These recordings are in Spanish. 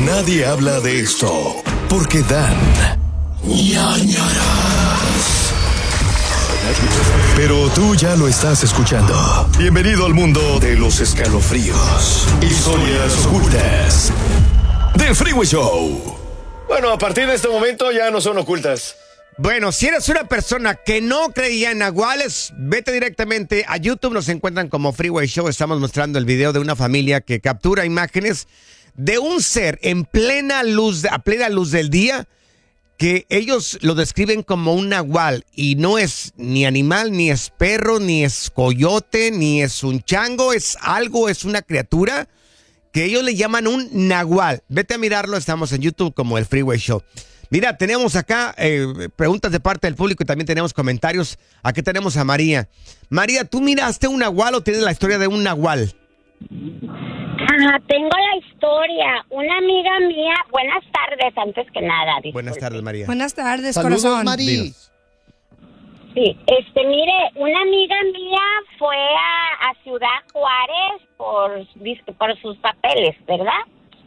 Nadie habla de esto porque dan ñañaras. Pero tú ya lo estás escuchando. Bienvenido al mundo de los escalofríos, historias ocultas del Freeway Show. Bueno, a partir de este momento ya no son ocultas. Bueno, si eres una persona que no creía en nahuales, vete directamente a YouTube. Nos encuentran como Freeway Show. Estamos mostrando el video de una familia que captura imágenes de un ser en plena luz, a plena luz del día, que ellos lo describen como un nahual. Y no es ni animal, ni es perro, ni es coyote, ni es un chango. Es algo, es una criatura que ellos le llaman un nahual. Vete a mirarlo, estamos en YouTube como el Freeway Show. Mira, tenemos acá preguntas de parte del público y también tenemos comentarios. Aquí tenemos a María. María, ¿tú miraste un nahual o tienes la historia de un nahual? Tengo la historia. Una amiga mía, buenas tardes, antes que nada. Disculpe. Buenas tardes, María. Buenas tardes, Saludos, corazón. María. Sí, mire, una amiga mía fue a Ciudad Juárez por sus papeles, ¿verdad?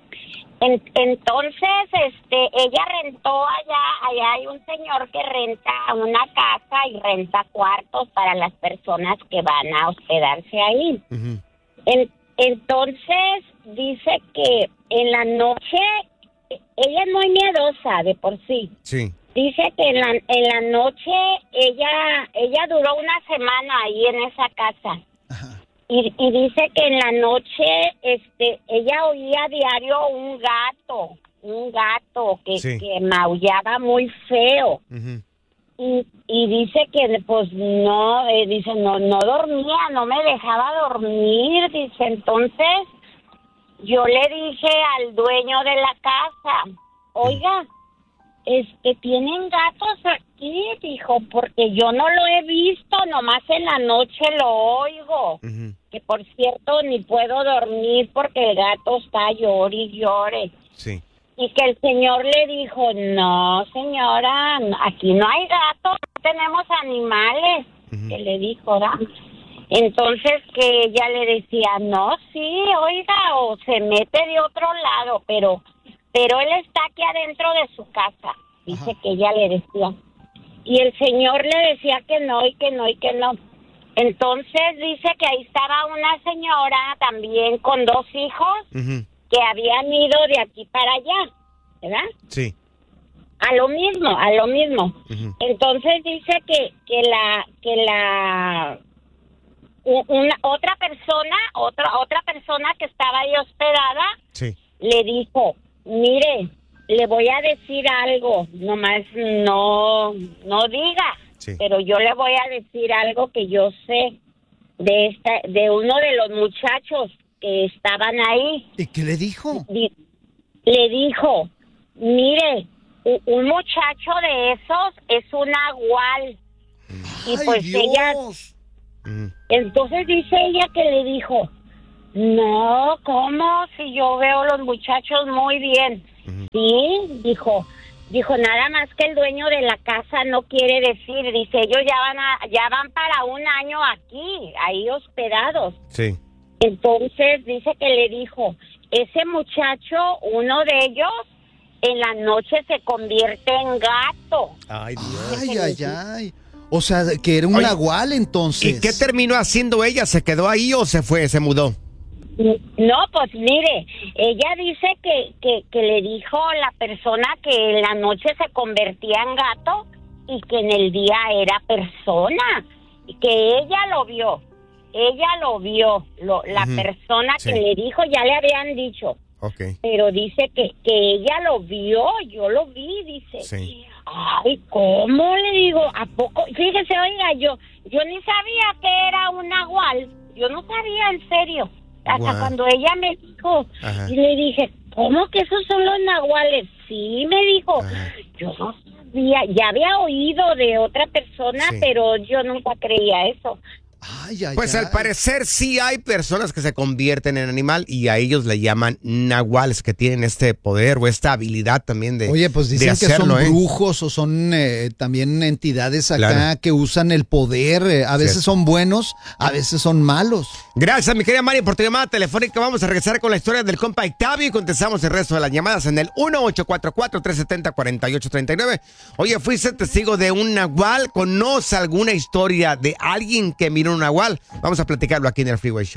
Entonces, ella rentó allá hay un señor que renta una casa y renta cuartos para las personas que van a hospedarse ahí. Uh-huh. Entonces, dice que en la noche, ella es muy miedosa de por sí. Sí. Dice que en la noche ella duró una semana ahí en esa casa. Ajá. Y dice que en la noche ella oía a diario un gato que, Sí. que maullaba muy feo. Uh-huh. Y dice que pues no, no dormía, no me dejaba dormir, dice. Entonces yo le dije al dueño de la casa, oiga, tienen gatos aquí, dijo, porque yo no lo he visto, nomás en la noche lo oigo. Uh-huh. Que por cierto ni puedo dormir porque el gato está llore y llore. Sí. Y que el señor le dijo, no señora, aquí no hay gatos, no tenemos animales. Uh-huh. Que le dijo, ¿verdad? Entonces que ella le decía, no, sí, oiga, o se mete de otro lado, pero él está aquí adentro de su casa, dice. Ajá. Que ella le decía. Y el señor le decía que no, y que no, y que no. Entonces dice que ahí estaba una señora también con 2 hijos. Uh-huh. Que habían ido de aquí para allá, ¿verdad? Sí. A lo mismo. Uh-huh. Entonces dice que otra persona que estaba ahí hospedada, sí, le dijo, mire, le voy a decir algo, nomás no diga, sí, pero yo le voy a decir algo que yo sé de uno de los muchachos que estaban ahí. ¿Y qué le dijo? Le dijo, mire, un muchacho de esos es un nahual. Y pues Dios. ella, entonces dice ella que le dijo, no, ¿cómo? Si yo veo los muchachos muy bien. Sí, dijo, nada más que el dueño de la casa no quiere decir, dice, ellos ya van para un año aquí, ahí hospedados. Sí. Entonces dice que le dijo, ese muchacho, uno de ellos, en la noche se convierte en gato. Ay, Dios. Ay. O sea, que era un nahual entonces. ¿Y qué terminó haciendo ella? ¿Se quedó ahí o se fue, se mudó? No, pues mire, ella dice que le dijo la persona que en la noche se convertía en gato y que en el día era persona, y que ella lo vio, la persona que le dijo ya le habían dicho. Okay. Pero dice que ella lo vio, yo lo vi, dice. Sí. Ay, ¿cómo? Le digo, ¿a poco? Fíjese, oiga, yo ni sabía que era un nahual, yo no sabía, en serio. Hasta cuando ella me dijo, y le dije, ¿cómo que esos son los nahuales? Sí, me dijo. Yo no sabía, ya había oído de otra persona, pero yo nunca creía eso. Pues al parecer sí hay personas que se convierten en animal y a ellos le llaman nahuales, que tienen este poder o esta habilidad también de Oye, pues dicen hacerlo, que son brujos o son también entidades acá que usan el poder. A veces son buenos, a veces son malos. Gracias, mi querida Mari, por tu llamada telefónica. Vamos a regresar con la historia del compa Octavio y contestamos el resto de las llamadas en el 1-844-370-4839. Oye, ¿fuiste testigo de un nahual? ¿Conoce alguna historia de alguien que miró un nahual? Vamos a platicarlo aquí en el Freeway Show.